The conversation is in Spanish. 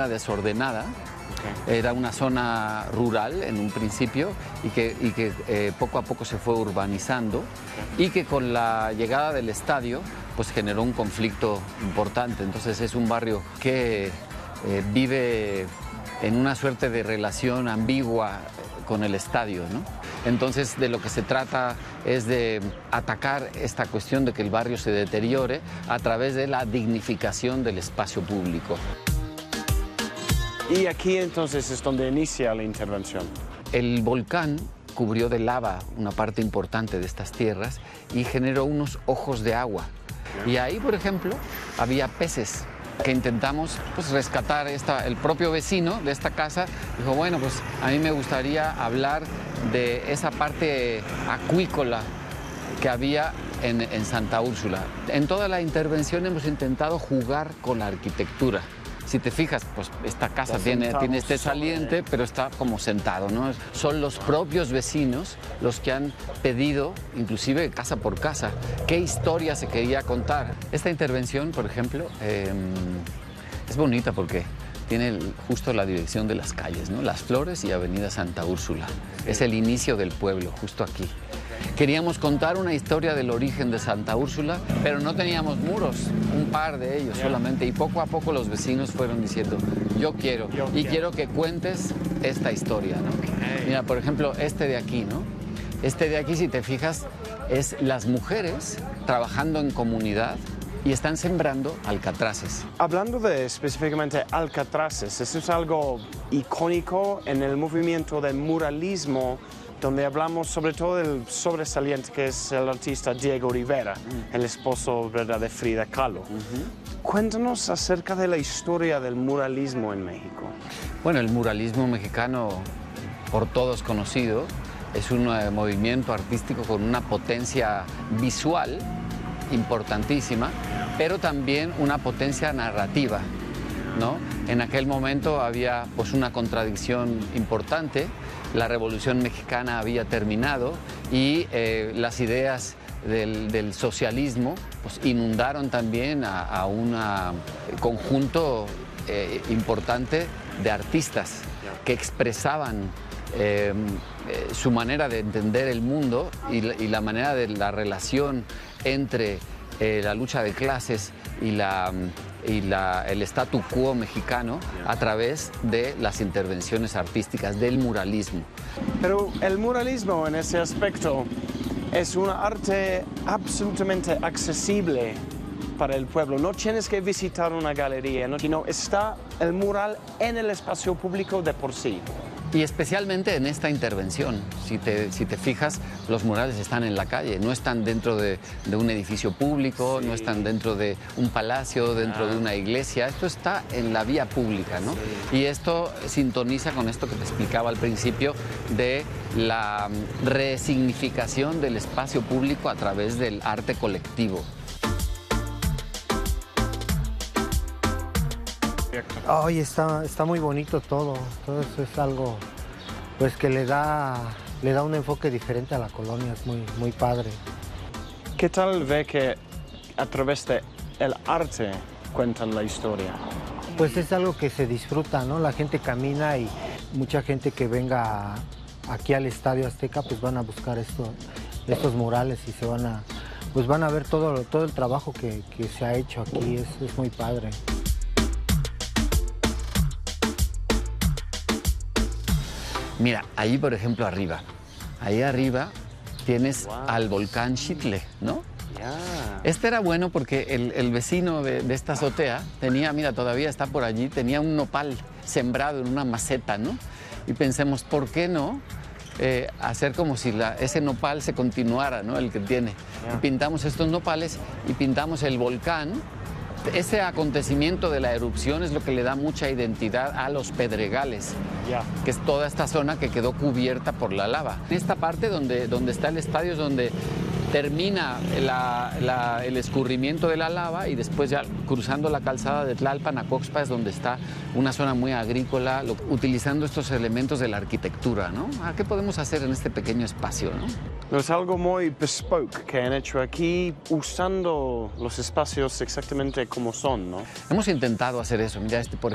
manera desordenada. Era una zona rural en un principio y que poco a poco se fue urbanizando y que con la llegada del estadio pues generó un conflicto importante. Entonces es un barrio que vive en una suerte de relación ambigua con el estadio, ¿no? Entonces de lo que se trata es de atacar esta cuestión de que el barrio se deteriore a través de la dignificación del espacio público. Y aquí entonces es donde inicia la intervención. El volcán cubrió de lava una parte importante de estas tierras y generó unos ojos de agua. Y ahí, por ejemplo, había peces que intentamos pues, rescatar. El propio vecino de esta casa dijo, bueno, pues a mí me gustaría hablar de esa parte acuícola que había en Santa Úrsula. En toda la intervención hemos intentado jugar con la arquitectura. Si te fijas, pues esta casa tiene este saliente, pero está como sentado, ¿no? Son los propios vecinos los que han pedido, inclusive casa por casa, qué historia se quería contar. Esta intervención, por ejemplo, es bonita porque tiene justo la dirección de las calles, ¿no? Las Flores y Avenida Santa Úrsula. Es el inicio del pueblo, justo aquí. Queríamos contar una historia del origen de Santa Úrsula, pero no teníamos muros, un par de ellos solamente, y poco a poco los vecinos fueron diciendo, yo quiero que cuentes esta historia, ¿no? Mira, por ejemplo, este de aquí, ¿no? Este de aquí, si te fijas, es las mujeres trabajando en comunidad y están sembrando alcatraces. Hablando de específicamente alcatraces, eso es algo icónico en el movimiento del muralismo, donde hablamos sobre todo del sobresaliente que es el artista Diego Rivera, el esposo, ¿verdad?, de Frida Kahlo. Cuéntanos acerca de la historia del muralismo en México. Bueno, el muralismo mexicano, por todos conocido, es un movimiento artístico con una potencia visual importantísima, pero también una potencia narrativa, ¿no? En aquel momento había pues una contradicción importante. La Revolución Mexicana había terminado y las ideas del socialismo pues, inundaron también a un conjunto importante de artistas que expresaban su manera de entender el mundo y la manera de la relación entre la lucha de clases y el statu quo mexicano a través de las intervenciones artísticas, del muralismo. Pero el muralismo en ese aspecto es un arte absolutamente accesible para el pueblo. No tienes que visitar una galería, sino está el mural en el espacio público de por sí. Y especialmente en esta intervención, si te fijas, los murales están en la calle, no están dentro de un edificio público, no están dentro de un palacio, dentro de una iglesia, esto está en la vía pública, ¿no? Y esto sintoniza con esto que te explicaba al principio de la resignificación del espacio público a través del arte colectivo. Ay, está muy bonito todo eso es algo pues que le da un enfoque diferente a la colonia, es muy padre. ¿Qué tal ve que a través del arte cuentan la historia? Pues es algo que se disfruta, ¿no? La gente camina y mucha gente que venga aquí al Estadio Azteca pues van a buscar estos murales y van a ver todo el trabajo que se ha hecho aquí, es muy padre. Mira, ahí por ejemplo ahí arriba tienes al volcán Xitle, ¿no? Este era bueno porque el vecino de esta azotea tenía, mira, todavía está por allí, tenía un nopal sembrado en una maceta, ¿no? Y pensemos, ¿por qué no hacer como si ese nopal se continuara, ¿no? El que tiene. Y pintamos estos nopales y pintamos el volcán. Ese acontecimiento de la erupción es lo que le da mucha identidad a los Pedregales, que es toda esta zona que quedó cubierta por la lava. En esta parte donde está el estadio es donde termina el escurrimiento de la lava y después ya cruzando la calzada de Tlalpan a Coxpa es donde está una zona muy agrícola, utilizando estos elementos de la arquitectura, ¿no? ¿Qué podemos hacer en este pequeño espacio, no? Es algo muy bespoke que han hecho aquí, usando los espacios exactamente como son, ¿no? Hemos intentado hacer eso. Mira, por